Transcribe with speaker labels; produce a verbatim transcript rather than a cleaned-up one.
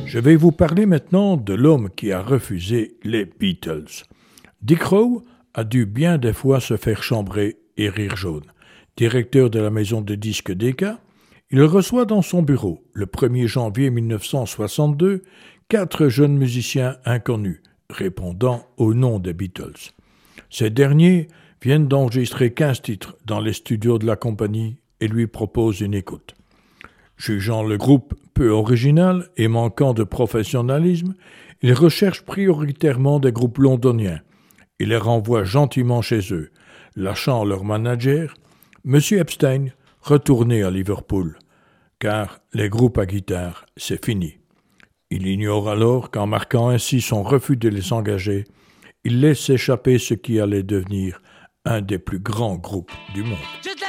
Speaker 1: Je vais vous parler maintenant de l'homme qui a refusé les Beatles. Dick Rowe a dû bien des fois se faire chambrer et rire jaune. Directeur de la maison de disques Decca, il reçoit dans son bureau, le premier janvier mille neuf cent soixante-deux, quatre jeunes musiciens inconnus, répondant au nom des Beatles. Ces derniers viennent d'enregistrer quinze titres dans les studios de la compagnie et lui proposent une écoute. Jugeant le groupe peu original et manquant de professionnalisme, il recherche prioritairement des groupes londoniens et les renvoie gentiment chez eux, lâchant leur manager, M. Epstein, retourné à Liverpool, car les groupes à guitare, c'est fini. Il ignore alors qu'en marquant ainsi son refus de les engager, il laisse échapper ce qui allait devenir un des plus grands groupes du monde.